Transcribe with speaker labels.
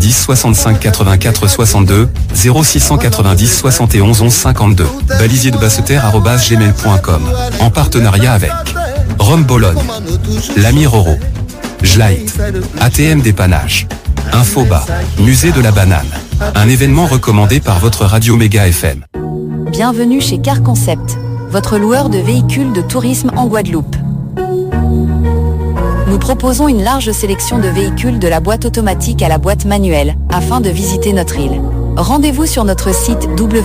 Speaker 1: 690 65 84 62, 0690 71 11 52. balisier-de-basseterre@gmail.com. En partenariat avec Rome Bologne, l'ami Roro, Jlight, ATM Dépannage, Infoba, Musée de la Banane. Un événement recommandé par votre radio Méga FM.
Speaker 2: Bienvenue chez Car Concept, votre loueur de véhicules de tourisme en Guadeloupe. Nous proposons une large sélection de véhicules de la boîte automatique à la boîte manuelle, afin de visiter notre île. Rendez-vous sur notre site